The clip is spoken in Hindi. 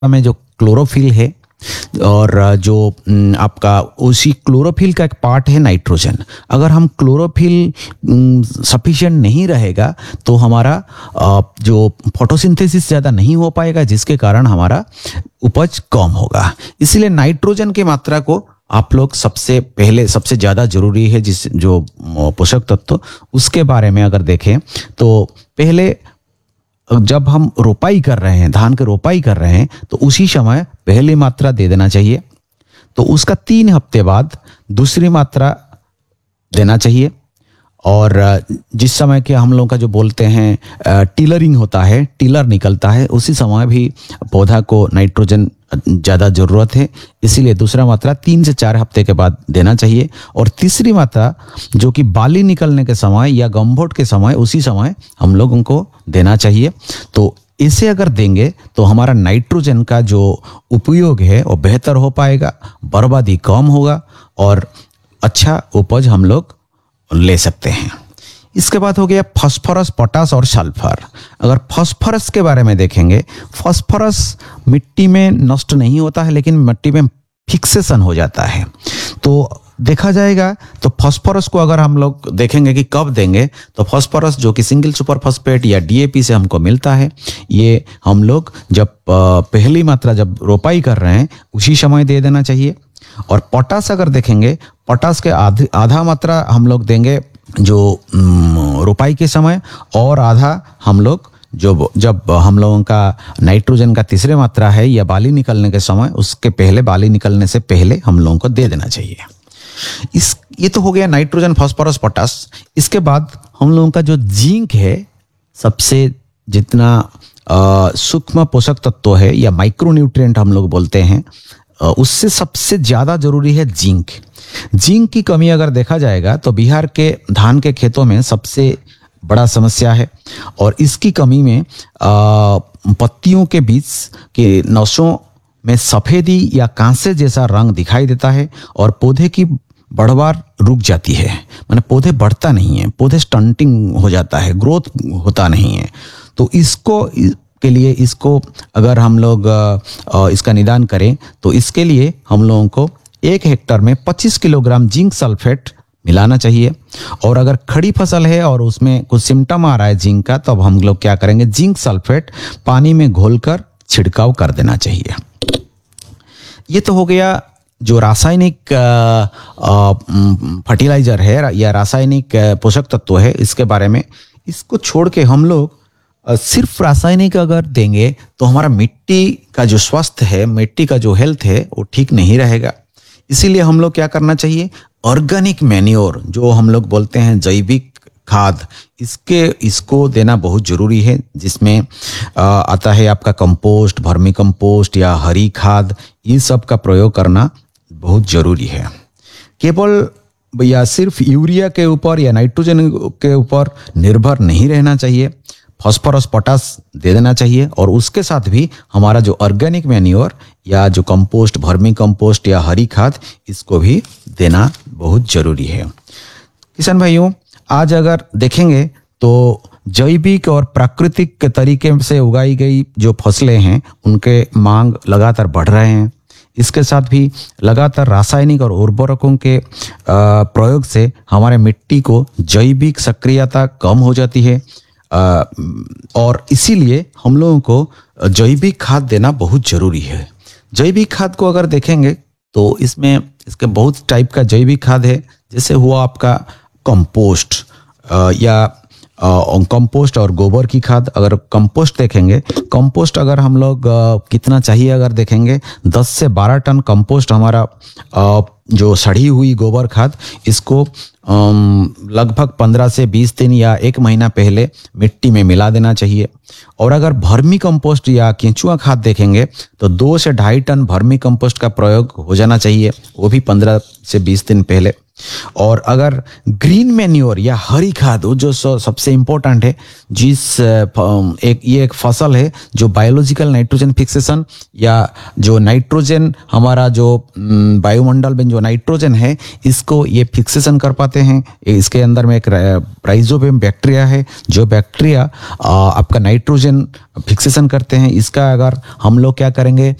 में जो क्लोरोफिल है और जो आपका उसी क्लोरोफिल का एक पार्ट है नाइट्रोजन। अगर हम क्लोरोफिल सफिशिएंट नहीं रहेगा तो हमारा जो फोटोसिंथेसिस ज़्यादा नहीं हो पाएगा, जिसके कारण हमारा उपज कम होगा। इसलिए नाइट्रोजन की मात्रा को आप लोग सबसे पहले, सबसे ज़्यादा जरूरी है जिस जो पोषक तत्व, उसके बारे में अगर देखें तो पहले जब हम रोपाई कर रहे हैं, धान की रोपाई कर रहे हैं, तो उसी समय पहली मात्रा दे देना चाहिए। तो उसका 3 हफ्ते बाद दूसरी मात्रा देना चाहिए। और जिस समय के हम लोग का जो बोलते हैं टिलरिंग होता है, टिलर निकलता है, उसी समय भी पौधा को नाइट्रोजन ज़्यादा ज़रूरत है, इसीलिए दूसरा मात्रा 3 से 4 हफ्ते के बाद देना चाहिए। और तीसरी मात्रा जो कि बाली निकलने के समय या गम्भोट के समय, उसी समय हम लोगों को देना चाहिए। तो इसे अगर देंगे तो हमारा नाइट्रोजन का जो उपयोग है वो बेहतर हो पाएगा, बर्बादी कम होगा और अच्छा उपज हम लोग ले सकते हैं। इसके बाद हो गया फास्फोरस, पोटास और सल्फर। अगर फास्फोरस के बारे में देखेंगे, फास्फोरस मिट्टी में नष्ट नहीं होता है, लेकिन मिट्टी में फिक्सेशन हो जाता है। तो देखा जाएगा तो फास्फोरस को अगर हम लोग देखेंगे कि कब देंगे, तो फास्फोरस जो कि सिंगल सुपर फास्फेट या डीएपी से हमको मिलता है, ये हम लोग जब पहली मात्रा जब रोपाई कर रहे हैं उसी समय दे देना चाहिए। और पोटास अगर देखेंगे, पोटास के आधा मात्रा हम लोग देंगे जो रोपाई के समय, और आधा हम लोग जब हम लोगों का नाइट्रोजन का तीसरे मात्रा है या बाली निकलने के समय, उसके पहले, बाली निकलने से पहले हम लोगों को दे देना चाहिए। ये तो हो गया नाइट्रोजन, फास्फोरस, पोटास। इसके बाद हम लोगों का जो जिंक है, सबसे जितना सूक्ष्म पोषक तत्व है या माइक्रोन्यूट्रिएंट हम लोग बोलते हैं, उससे सबसे ज़्यादा जरूरी है जिंक। जिंक की कमी अगर देखा जाएगा तो बिहार के धान के खेतों में सबसे बड़ा समस्या है। और इसकी कमी में पत्तियों के बीच के नसों में सफ़ेदी या कांसे जैसा रंग दिखाई देता है और पौधे की बढ़वार रुक जाती है, माने पौधे बढ़ता नहीं है, पौधे स्टंटिंग हो जाता है, ग्रोथ होता नहीं है। तो इसको के लिए, इसको अगर हम लोग इसका निदान करें तो इसके लिए हम लोगों को 1 हेक्टर में 25 किलोग्राम जिंक सल्फेट मिलाना चाहिए। और अगर खड़ी फसल है और उसमें कुछ सिम्टम आ रहा है जिंक का, तब हम लोग क्या करेंगे, जिंक सल्फेट पानी में घोलकर छिड़काव कर देना चाहिए। ये तो हो गया जो रासायनिक फर्टिलाइजर है या रासायनिक पोषक तत्व है, इसके बारे में। इसको छोड़ के हम लोग सिर्फ रासायनिक अगर देंगे तो हमारा मिट्टी का जो स्वास्थ्य है, मिट्टी का जो हेल्थ है, वो ठीक नहीं रहेगा। इसीलिए हम लोग क्या करना चाहिए, ऑर्गेनिक मैन्योर जो हम लोग बोलते हैं, जैविक खाद, इसको देना बहुत जरूरी है, जिसमें आता है आपका कंपोस्ट, वर्मी कंपोस्ट या हरी खाद, ये सब का प्रयोग करना बहुत जरूरी है। केवल या सिर्फ यूरिया के ऊपर या नाइट्रोजन के ऊपर निर्भर नहीं रहना चाहिए, फास्फोरस, पोटास दे देना चाहिए। और उसके साथ भी हमारा जो ऑर्गेनिक मैन्योर या जो कंपोस्ट, वर्मी कंपोस्ट या हरी खाद, इसको भी देना बहुत जरूरी है। किसान भाइयों, आज अगर देखेंगे तो जैविक और प्राकृतिक तरीके से उगाई गई जो फसलें हैं, उनके मांग लगातार बढ़ रहे हैं। इसके साथ भी लगातार रासायनिक और उर्वरकों के प्रयोग से हमारे मिट्टी को जैविक सक्रियता कम हो जाती है, और इसीलिए हम लोगों को जैविक खाद देना बहुत जरूरी है। जैविक खाद को अगर देखेंगे तो इसके बहुत टाइप का जैविक खाद है। जैसे हुआ आपका कंपोस्ट या कंपोस्ट और गोबर की खाद। अगर कंपोस्ट देखेंगे, कंपोस्ट अगर हम लोग कितना चाहिए अगर देखेंगे, 10 से 12 टन कंपोस्ट हमारा जो सड़ी हुई गोबर खाद, इसको लगभग 15 से 20 दिन या 1 महीना पहले मिट्टी में मिला देना चाहिए। और अगर वर्मी कंपोस्ट या केंचुआ खाद देखेंगे तो 2 से 2.5 टन वर्मी कंपोस्ट का प्रयोग हो जाना चाहिए, वो भी 15 से 20 दिन पहले। और अगर ग्रीन मैन्योर या हरी खाद, वो जो सबसे इम्पोर्टेंट है, ये एक फसल है जो बायोलॉजिकल नाइट्रोजन फिक्सेशन या जो नाइट्रोजन हमारा जो वायुमंडल में जो नाइट्रोजन है, इसको ये फिक्सेशन कर पाते हैं, इसके अंदर में एक राइजोबियम बैक्टीरिया है, जो बैक्टीरिया आपका नाइट्रोजन फिक्सेशन करते हैं। इसका अगर हम लोग क्या करेंगे,